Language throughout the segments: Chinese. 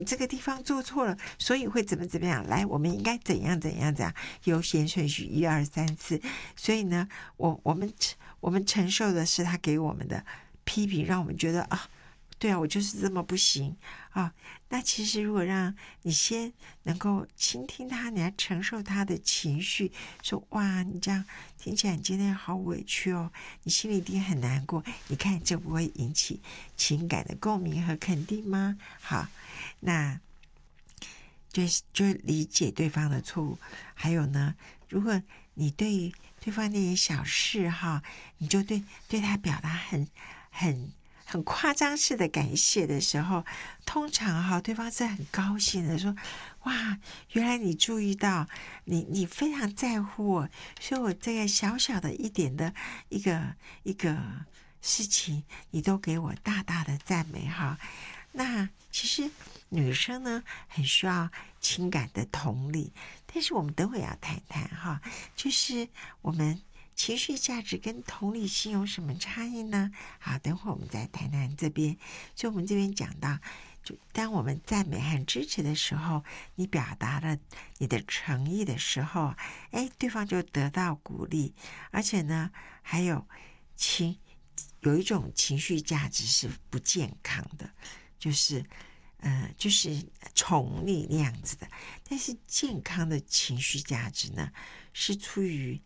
这个地方做错了，所以会怎么样？来，我们应该怎样，优先顺序1、2、3、4。所以呢，我们承受的是他给我们的批评，让我们觉得啊，对啊，我就是这么不行啊。那其实如果让你先能够倾听他，你要承受他的情绪，说哇，你这样听起来你今天好委屈哦，你心里一定很难过。你看这不会引起情感的共鸣和肯定吗？好，那就理解对方的错误。还有呢，如果你对于对方那些小事哈，你就对他表达很夸张式的感谢的时候，通常哈，对方是很高兴的，说哇，原来你注意到，你非常在乎我，所以我这个小小的一点的一个事情，你都给我大大的赞美哈。那其实女生呢，很需要情感的同理，但是我们等会要谈谈哈，就是我们情绪价值跟同理心有什么差异呢？好，等会我们再谈谈这边。所以我们这边讲到，就当我们赞美和支持的时候，你表达了你的诚意的时候，对方就得到鼓励，而且呢，还有一种情绪价值是不健康的，就是宠溺那样子的。但是健康的情绪价值呢，是出于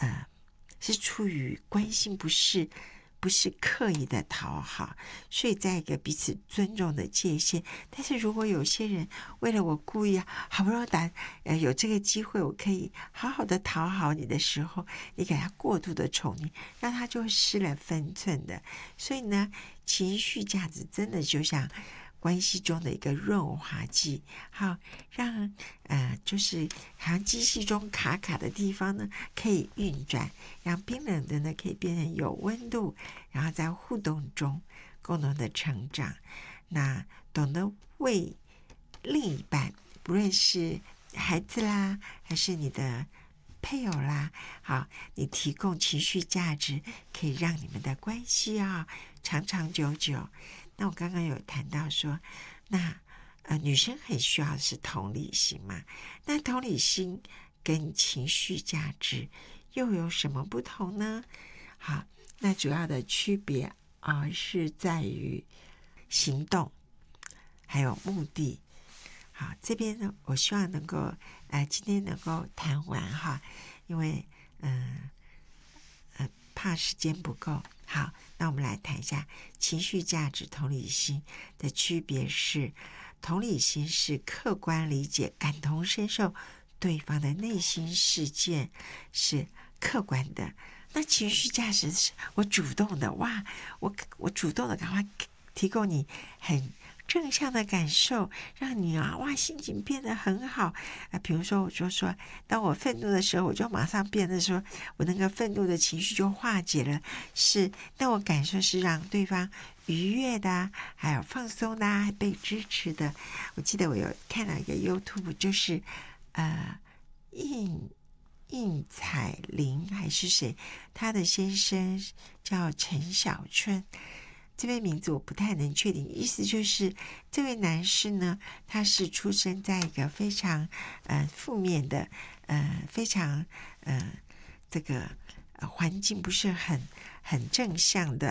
关心，不是刻意的讨好，所以在一个彼此尊重的界限。但是如果有些人为了我故意好不容易有这个机会，我可以好好的讨好你的时候，你给他过度的宠溺，让他就失了分寸的。所以呢，情绪价值真的就像关系中的一个润滑剂，好让就是好像机器中卡的地方呢可以运转，让冰冷的呢可以变成有温度，然后在互动中共同的成长。那懂得为另一半，不论是孩子啦，还是你的配偶啦，好，你提供情绪价值，可以让你们的关系长长久久。那我刚刚有谈到说，那女生很需要的是同理心嘛？那同理心跟情绪价值又有什么不同呢？好，那主要的区别是在于行动还有目的。好，这边呢，我希望能够今天能够谈完哈，因为怕时间不够。好，那我们来谈一下情绪价值同理心的区别是，同理心是客观理解、感同身受对方的内心世界，是客观的。那情绪价值是我主动的，哇，我主动的赶快提供你很正向的感受，让你哇心情变得很好比如说我就说，当我愤怒的时候，我就马上变得说，我那个愤怒的情绪就化解了，那我感受是让对方愉悦的还有放松的被支持的。我记得我有看到一个 YouTube， 就是应彩玲还是谁，他的先生叫陈小春，这位名字我不太能确定，意思就是这位男士呢，他是出生在一个非常负面的非常这个环境不是很正向的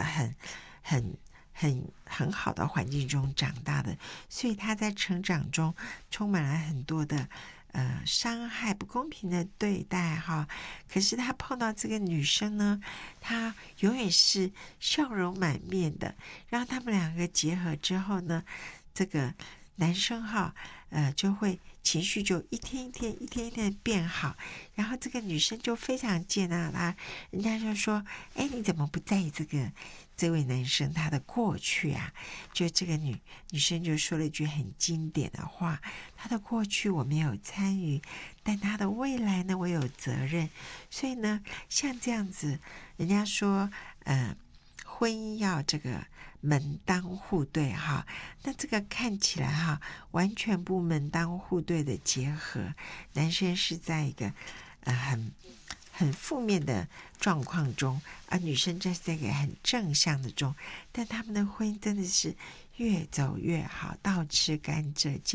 很好的环境中长大的，所以他在成长中充满了很多的伤害、不公平的对待哈。可是他碰到这个女生呢，她永远是笑容满面的。然后他们两个结合之后呢，这个男生就会情绪就一天一天变好，然后这个女生就非常接纳他。人家就说，你怎么不在意这位男生他的过去啊？就这个女生就说了一句很经典的话，他的过去我没有参与，但他的未来呢，我有责任。所以呢，像这样子，人家说婚姻要这个门当户对哈，那这个看起来完全不门当户对的结合，男生是在一个很负面的状况中，而女生在这个很正向的中，但他们的婚姻真的是越走越好，倒吃甘蔗。